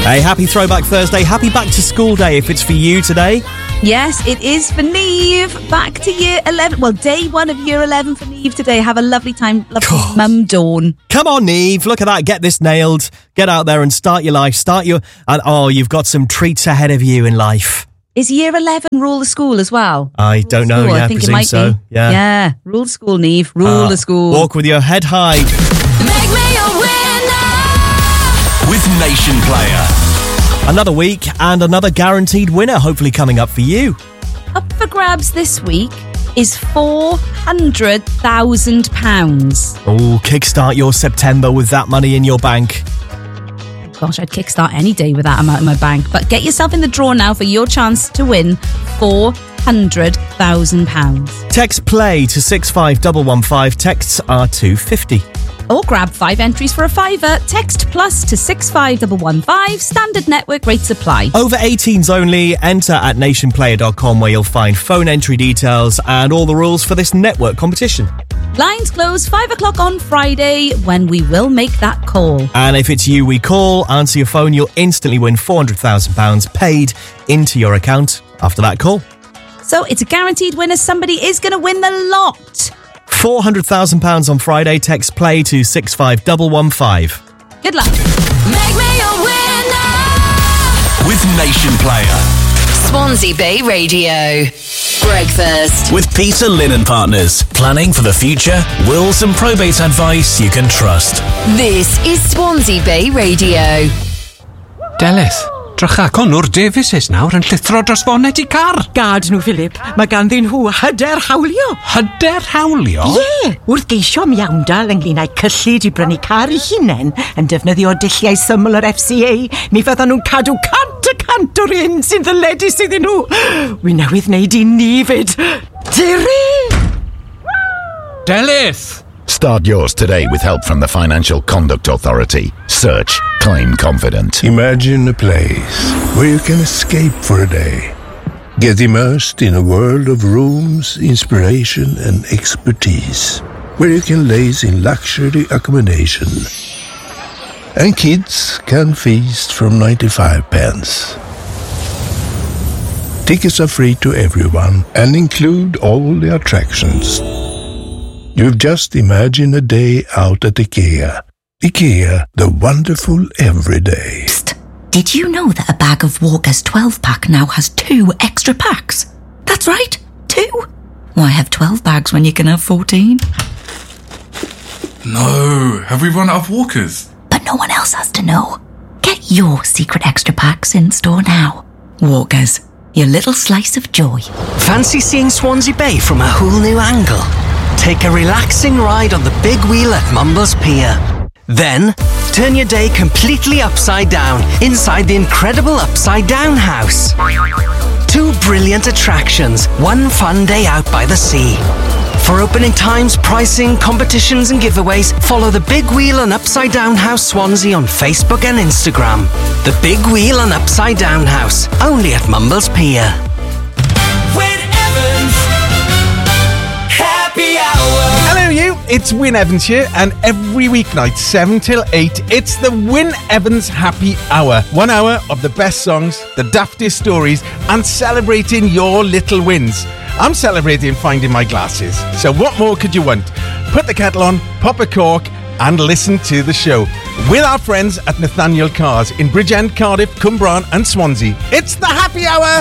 Hey, happy Throwback Thursday. Happy Back to School Day if it's for you today. Yes, it is for Neve. Back to year 11. Well, day one of year 11 for Neve today. Have a lovely time. Lovely mum dawn. Come on, Neve. Look at that. Get this nailed. Get out there and start your life. You've got some treats ahead of you in life. Is year 11 rule the school as well? I don't know. Yeah, I think presume it might so. be. Yeah. Yeah. Rule the school, Neve. Rule the school. Walk with your head high. Make me a winner with Nation Player. Another week and another guaranteed winner hopefully coming up for you. Up for grabs this week is £400,000. Oh, kickstart your September with that money in your bank. Gosh, I'd kickstart any day with that amount in my bank. But get yourself in the draw now for your chance to win £400,000. Text play to 65115. Texts are £2.50. Or grab 5 entries for a £5. Text plus to 65115. Standard network rates apply. Over 18s only. Enter at nationplayer.com where you'll find phone entry details and all the rules for this network competition. Lines close 5 o'clock on Friday when we will make that call. And if it's you we call, answer your phone, you'll instantly win £400,000 paid into your account after that call. So it's a guaranteed winner. Somebody is going to win the lot. £400,000 on Friday. Text play to 65115. Good luck. Make me a winner with Nation Player. Swansea Bay Radio. Breakfast with Peter Linen Partners. Planning for the future, wills and probate advice you can trust. This is Swansea Bay Radio. Delith, drychacon o'r Davises nawr yn llithro dros foned I car. Gad nhw, Philip. Mae ganddyn nhw hyder hawlio. Hyder hawlio? Ie, wrth geisio miawndal ynglyn â'i cyllid I brynu car I hunain yn defnyddio dulliau syml yr FCA, mi fyddan nhw'n cadw cant y cant o'r un sy'n ddyledus iddyn nhw. Wi newydd wneud I ni fyd. Tiri! Delith! Start yours today with help from the Financial Conduct Authority. Search Claim Confident. Imagine a place where you can escape for a day. Get immersed in a world of rooms, inspiration and expertise. Where you can laze in luxury accommodation. And kids can feast from 95 pence. Tickets are free to everyone and include all the attractions. You've just imagined a day out at IKEA. IKEA, the wonderful everyday. Psst. Did you know that a bag of Walker's 12-pack now has 2 extra packs? That's right, 2. Why have 12 bags when you can have 14? No, have we run out of Walkers? But no one else has to know. Get your secret extra packs in store now. Walkers, your little slice of joy. Fancy seeing Swansea Bay from a whole new angle? Take a relaxing ride on the big wheel at Mumbles Pier. Then, turn your day completely upside down inside the incredible Upside Down House. 2 brilliant attractions, 1 fun day out by the sea. For opening times, pricing, competitions and giveaways, follow the Big Wheel and Upside Down House Swansea on Facebook and Instagram. The Big Wheel and Upside Down House, only at Mumbles Pier. Hello you, it's Wyn Evans here, and every weeknight 7 till 8 it's the Wyn Evans Happy Hour. 1 hour of the best songs, the daftest stories and celebrating your little wins. I'm celebrating finding my glasses, so what more could you want? Put the kettle on, pop a cork and listen to the show with our friends at Nathaniel Cars in Bridgend, Cardiff, Cwmbran and Swansea. It's the Happy Hour!